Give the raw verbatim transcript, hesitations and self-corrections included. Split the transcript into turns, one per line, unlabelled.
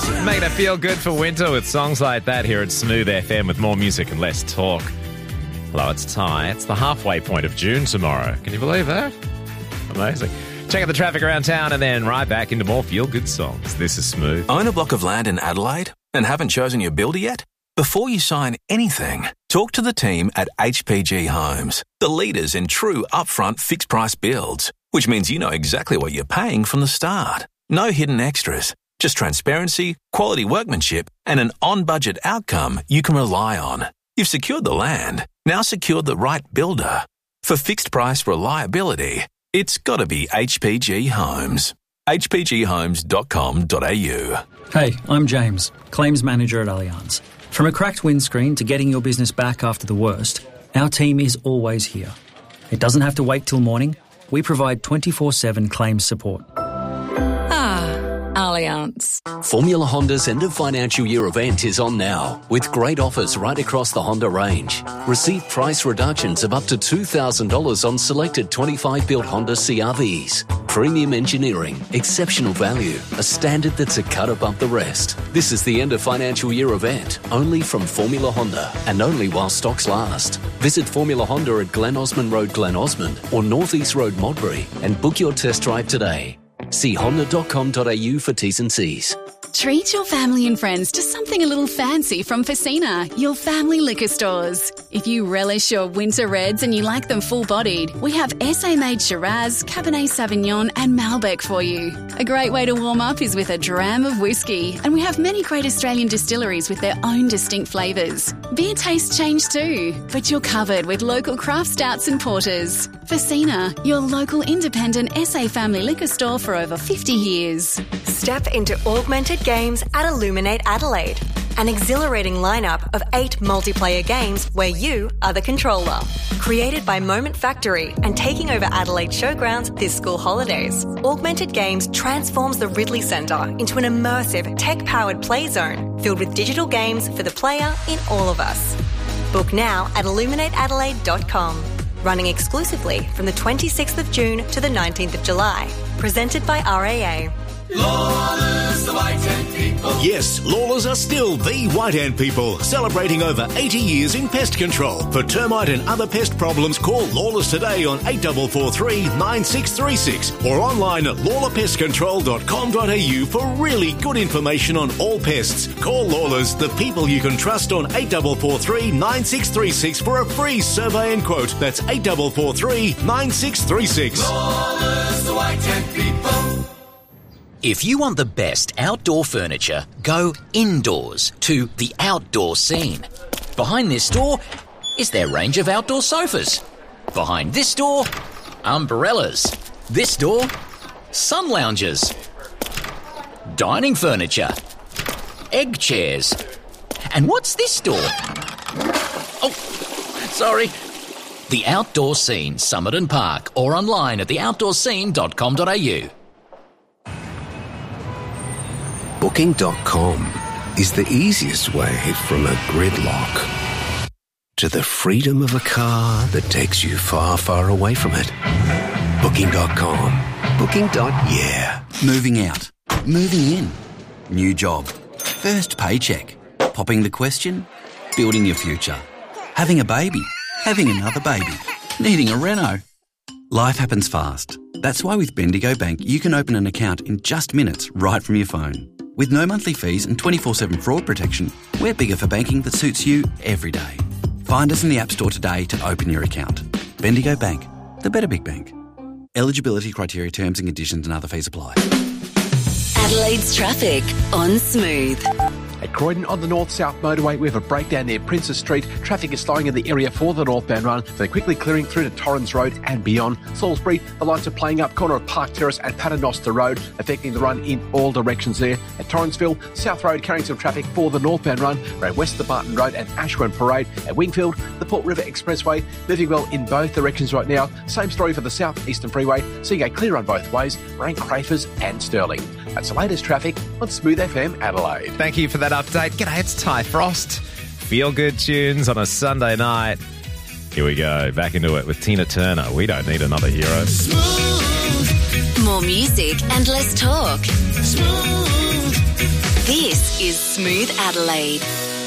Making it feel good for winter with songs like that here at Smooth F M with more music and less talk. Hello, it's Ty. It's the halfway point of June tomorrow. Can you believe that? Amazing. Check out the traffic around town and then right back into more feel-good songs. This is Smooth.
Own a block of land in Adelaide and haven't chosen your builder yet? Before you sign anything, talk to the team at H P G Homes, the leaders in true upfront fixed-price builds, which means you know exactly what you're paying from the start. No hidden extras, just transparency, quality workmanship, and an on-budget outcome you can rely on. You've secured the land, now secure the right builder. For fixed-price reliability, it's got to be H P G Homes. h p g homes dot com dot a u.
Hey, I'm James, Claims Manager at Allianz. From a cracked windscreen to getting your business back after the worst, our team is always here. It doesn't have to wait till morning. We provide twenty-four seven claims support.
Allianz.
Formula Honda's end of financial year event is on now, with great offers right across the Honda range. Receive price reductions of up to two thousand dollars on selected twenty-five built Honda C R Vs. Premium engineering, exceptional value, a standard that's a cut above the rest. This is the end of financial year event, only from Formula Honda, and only while stocks last. Visit Formula Honda at Glen Osmond Road, Glen Osmond, or North East Road, Modbury, and book your test drive today. See honda dot com dot a u for T's and C's.
Treat your family and friends to something a little fancy from Facina, your family liquor stores. If you relish your winter reds and you like them full-bodied, we have S A-made Shiraz, Cabernet Sauvignon and Malbec for you. A great way to warm up is with a dram of whiskey, and we have many great Australian distilleries with their own distinct flavours. Beer tastes change too, but you're covered with local craft stouts and porters. Facina, your local independent S A family liquor store for over fifty years.
Step into augmented games at Illuminate Adelaide, an exhilarating lineup of eight multiplayer games where you are the controller. Created by Moment Factory and taking over Adelaide Showgrounds this school holidays, Augmented Games transforms the Ridley Centre into an immersive, tech-powered play zone filled with digital games for the player in all of us. Book now at illuminate adelaide dot com. Running exclusively from the twenty-sixth of June to the nineteenth of July. Presented by R A A.
Lawlers, the White Ant People. Yes, Lawlers are still the White Ant People, celebrating over eighty years in pest control. For termite and other pest problems, call Lawlers today on eight four four three, nine six three six or online at lawler pest control dot com dot a u for really good information on all pests. Call Lawlers, the people you can trust, on eight four four three, nine six three six for a free survey and quote. That's eight four four three, nine six three six.
Lawlers, the White Ant People.
If you want the best outdoor furniture, go indoors to the Outdoor Scene. Behind this door is their range of outdoor sofas. Behind this door, umbrellas. This door, sun loungers. Dining furniture. Egg chairs. And what's this door? Oh, sorry. The Outdoor Scene, Somerton Park, or online at the outdoor scene dot com dot a u.
Booking dot com is the easiest way from a gridlock to the freedom of a car that takes you far, far away from it. Booking dot com. Booking. Yeah.
Moving out. Moving in. New job. First paycheck. Popping the question. Building your future. Having a baby. Having another baby. Needing a reno. Life happens fast. That's why with Bendigo Bank you can open an account in just minutes right from your phone. With no monthly fees and twenty-four seven fraud protection, we're bigger for banking that suits you every day. Find us in the App Store today to open your account. Bendigo Bank, the better big bank. Eligibility criteria, terms and conditions and other fees apply.
Adelaide's traffic on Smooth.
At Croydon on the north-south motorway, we have a breakdown near Princes Street. Traffic is slowing in the area for the northbound run. They're quickly clearing through to Torrens Road and beyond. Salisbury, the lights are playing up corner of Park Terrace and Paternoster Road, affecting the run in all directions there. At Torrensville, South Road carrying some traffic for the northbound run around West of the Barton Road and Ashburn Parade. At Wingfield, the Port River Expressway moving well in both directions right now. Same story for the South Eastern Freeway, seeing a clear run both ways around Crafers and Stirling. That's the latest traffic on Smooth F M Adelaide.
Thank you for that update. G'day, it's Ty Frost. Feel good tunes on a Sunday night. Here we go, back into it with Tina Turner. We don't need another hero.
Smooth. More music and less talk. Smooth. This is Smooth Adelaide.